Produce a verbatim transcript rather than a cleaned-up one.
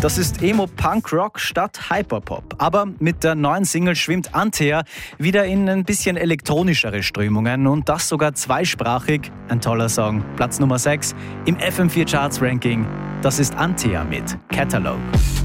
Das ist Emo-Punk-Rock statt Hyperpop. Aber mit der neuen Single schwimmt Antea wieder in ein bisschen elektronischere Strömungen und das sogar zweisprachig. Ein toller Song. Platz Nummer sechs im F M vier Charts Ranking. Das ist Antea mit Catalog.